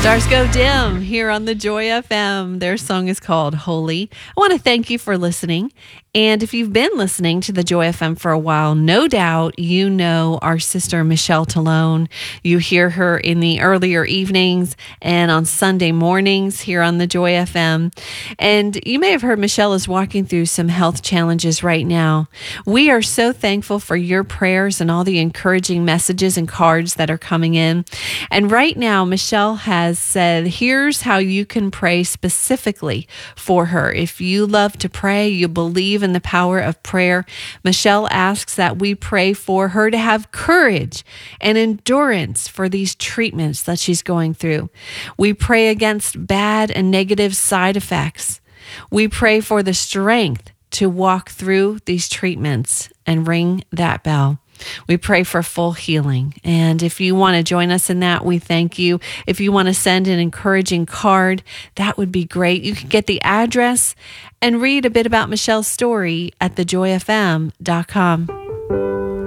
Stars Go Dim here on the Joy FM. Their song is called Holy. I want to thank you for listening. And if you've been listening to the Joy FM for a while, no doubt you know our sister Michelle Talone. You hear her in the earlier evenings and on Sunday mornings here on the Joy FM. And you may have heard Michelle is walking through some health challenges right now. We are so thankful for your prayers and all the encouraging messages and cards that are coming in. And right now, Michelle has said, here's how you can pray specifically for her. If you love to pray, you believe in the power of prayer, Michelle asks that we pray for her to have courage and endurance for these treatments that she's going through. We pray against bad and negative side effects. We pray for the strength to walk through these treatments and ring that bell. We pray for full healing. And if you want to join us in that, we thank you. If you want to send an encouraging card, that would be great. You can get the address and read a bit about Michelle's story at thejoyfm.com.